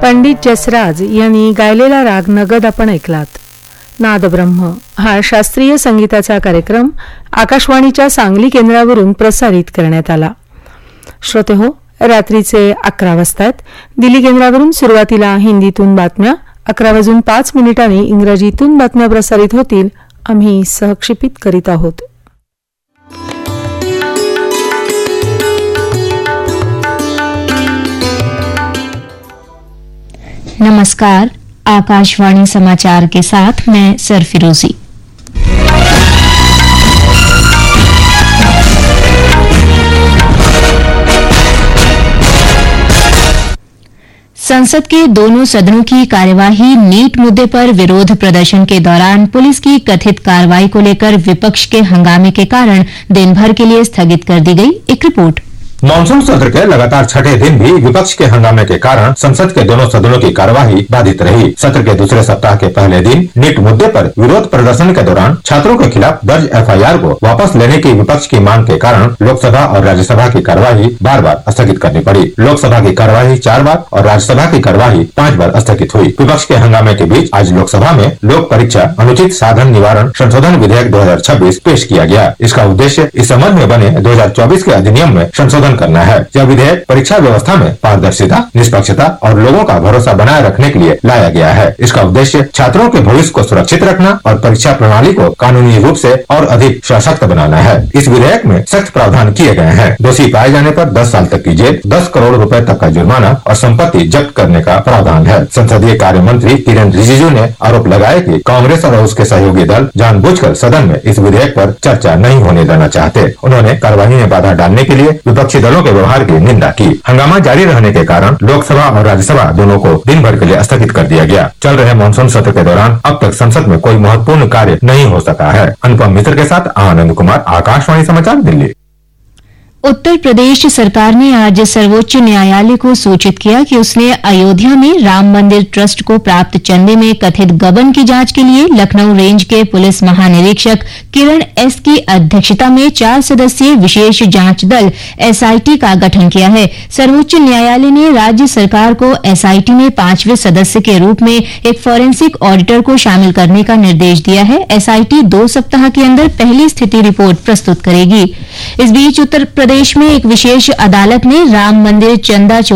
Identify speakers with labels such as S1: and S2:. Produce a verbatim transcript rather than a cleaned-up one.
S1: पंडित जसराज यांनी गायलेला राग नगद आपण ऐकलात. नादब्रह्म हा शास्त्रीय संगीताचा कार्यक्रम आकाशवाणीच्या सांगली केंद्रावरून प्रसारित करण्यात आला. श्रोते हो, रात्रीचे अकरा वाजतात. दिल्ली केंद्रावरून सुरुवातीला हिंदीतून बातम्या, अकरा वाजून पाच मिनिटांनी इंग्रजीतून बातम्या प्रसारित होतील. आम्ही सहक्षेपित करीत आहोत.
S2: नमस्कार, आकाशवाणी समाचार के साथ मैं सरफिरोजी। संसद के दोनों सदनों की कार्यवाही नीट मुद्दे पर विरोध प्रदर्शन के दौरान पुलिस की कथित कार्रवाई को लेकर विपक्ष के हंगामे के कारण दिन भर के लिए स्थगित कर दी गई। एक रिपोर्ट।
S3: मानसून सत्र के लगातार छठे दिन भी विपक्ष के हंगामे के कारण संसद के दोनों सदनों की कार्यवाही बाधित रही। सत्र के दूसरे सप्ताह के पहले दिन नीट मुद्दे पर विरोध प्रदर्शन के दौरान छात्रों के खिलाफ दर्ज एफ आई आर को वापस लेने की विपक्ष की मांग के कारण लोकसभा और राज्यसभा की कार्यवाही बार बार स्थगित करनी पड़ी। लोकसभा की कार्यवाही चार बार और राज्यसभा की कार्यवाही पांच बार स्थगित हुई। विपक्ष के हंगामे के बीच आज लोकसभा में लोक परीक्षा अनुचित साधन निवारण संशोधन विधेयक दो हजार छब्बीस पेश किया गया। इसका उद्देश्य इस संबंध में बने दो हजार चौबीस के अधिनियम में संशोधन करना है। यह विधेयक परीक्षा व्यवस्था में पारदर्शिता, निष्पक्षता और लोगों का भरोसा बनाए रखने के लिए लाया गया है। इसका उद्देश्य छात्रों के भविष्य को सुरक्षित रखना और परीक्षा प्रणाली को कानूनी रूप से और अधिक सशक्त बनाना है। इस विधेयक में सख्त प्रावधान किए गए हैं। दोषी पाए जाने पर दस साल तक की जेल, दस करोड़ रुपए तक का जुर्माना और संपत्ति जब्त करने का प्रावधान है। संसदीय कार्य मंत्री किरेन रिजिजू ने आरोप लगाया कि कांग्रेस और उसके सहयोगी दल जानबूझकर सदन में इस विधेयक पर चर्चा नहीं होने देना चाहते। उन्होंने कार्यवाही में बाधा डालने के लिए विपक्षी दलों के व्यवहार की निंदा की। हंगामा जारी रहने के कारण लोकसभा और राज्यसभा दोनों को दिन भर के लिए स्थगित कर दिया गया। चल रहे मानसून सत्र के दौरान अब तक संसद में कोई महत्वपूर्ण कार्य नहीं हो सका है। अनुपम मित्र के साथ आनंद कुमार, आकाशवाणी समाचार, दिल्ली।
S2: उत्तर प्रदेश सरकार ने आज सर्वोच्च न्यायालय को सूचित किया कि उसने अयोध्या में राम मंदिर ट्रस्ट को प्राप्त चंदे में कथित गबन की जांच के लिए लखनऊ रेंज के पुलिस महानिरीक्षक किरण एस की अध्यक्षता में चार सदस्यीय विशेष जांच दल एस आई टी का गठन किया है। सर्वोच्च न्यायालय ने राज्य सरकार को एस आई टी में पांचवें सदस्य के रूप में एक फॉरेंसिक ऑडिटर को शामिल करने का निर्देश दिया है। एस आई टी दो सप्ताह के अंदर पहली स्थिति रिपोर्ट प्रस्तुत करेगी। इस बीच उत्तर प्रदेश देश में एक विशेष अदालत ने राम मंदिर चंदा